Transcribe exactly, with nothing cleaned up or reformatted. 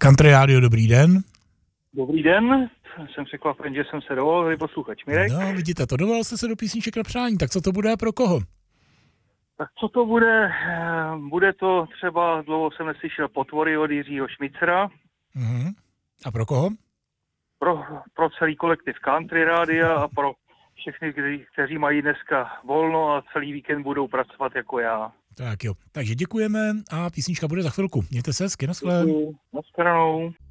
Country Radio, dobrý den. Dobrý den, jsem překvapen, že jsem se dovolil posluchač Mirek. No, vidíte to, dovolil jste se do písniček na přání, tak co to bude a pro koho? Tak co to bude? Bude to třeba, dlouho jsem neslyšel, Potvory od Jiřího Šmicera. Uh-huh. A pro koho? Pro, pro celý kolektiv Country Rádia a pro všechny, kteří, kteří mají dneska volno a celý víkend budou pracovat jako já. Tak jo, takže děkujeme a písnička bude za chvilku. Mějte se hezky, naschle. Naschledanou.